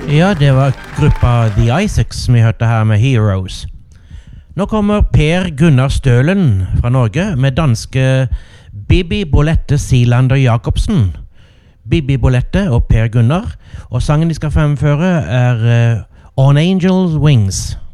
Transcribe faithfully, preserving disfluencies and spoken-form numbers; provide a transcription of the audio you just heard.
Ja, det var gruppa The Isaacs vi hørte her med Heroes. Nå kommer Per Gunnar Stølen fra Norge med danske Bibi Bolette Sealander Jacobsen. Bibi Bolette og Per Gunnar, og sangen de skal fremføre er uh, On Angels Wings.